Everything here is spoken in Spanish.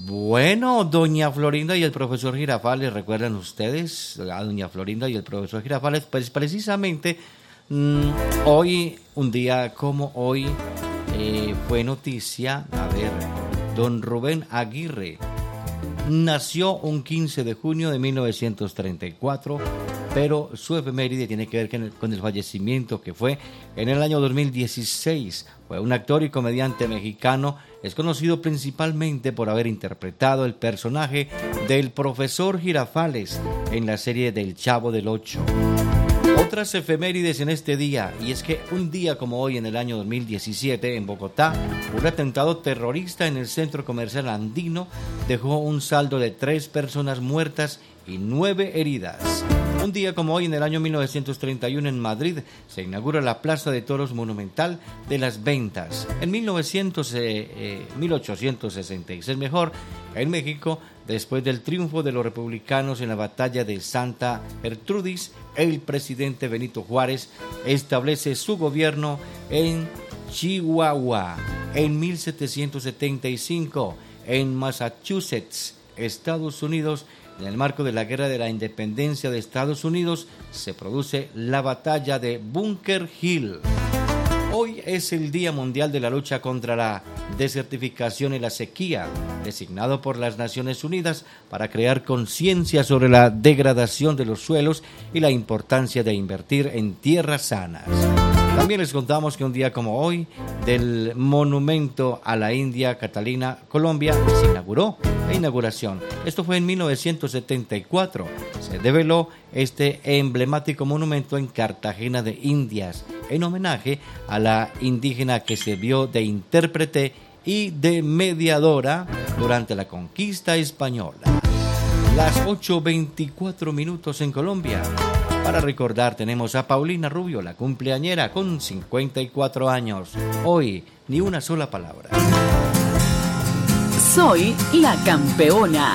Bueno, doña Florinda y el profesor Girafales, ¿recuerdan ustedes a doña Florinda y el profesor Girafales? Pues precisamente hoy, un día como hoy, fue noticia, don Rubén Aguirre nació un 15 de junio de 1934, pero su efeméride tiene que ver con el fallecimiento que fue en el año 2016. Fue un actor y comediante mexicano. Es conocido principalmente por haber interpretado el personaje del profesor Girafales en la serie del Chavo del Ocho. Otras efemérides en este día, y es que un día como hoy en el año 2017 en Bogotá, un atentado terrorista en el centro comercial andino dejó un saldo de 3 personas muertas y 9 heridas. Un día como hoy en el año 1931 en Madrid se inaugura la Plaza de Toros Monumental de las Ventas. En 1866 en México, después del triunfo de los republicanos en la batalla de Santa Gertrudis, el presidente Benito Juárez establece su gobierno en Chihuahua. En 1775, en Massachusetts, Estados Unidos, en el marco de la Guerra de la Independencia de Estados Unidos, se produce la batalla de Bunker Hill. Hoy es el Día Mundial de la Lucha contra la Desertificación y la Sequía, designado por las Naciones Unidas para crear conciencia sobre la degradación de los suelos y la importancia de invertir en tierras sanas. También les contamos que un día como hoy, del monumento a la India Catalina, Colombia, se inauguró la inauguración. Esto fue en 1974. Se develó este emblemático monumento en Cartagena de Indias, en homenaje a la indígena que sirvió de intérprete y de mediadora durante la conquista española. Las 8:24 en Colombia. Para recordar, tenemos a Paulina Rubio, la cumpleañera, con 54 años. Hoy, ni una sola palabra. Soy la campeona.